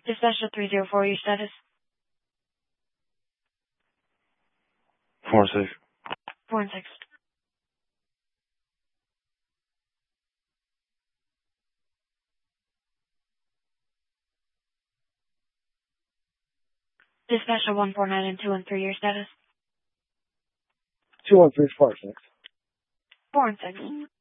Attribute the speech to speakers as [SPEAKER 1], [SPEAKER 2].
[SPEAKER 1] Dispatcher 304, your status?
[SPEAKER 2] 4 and 6.
[SPEAKER 1] 4 and 6. Dispatcher 149 and 2 and 3, your status?
[SPEAKER 3] 2 and 3, 4 and 6.
[SPEAKER 1] 4 and 6.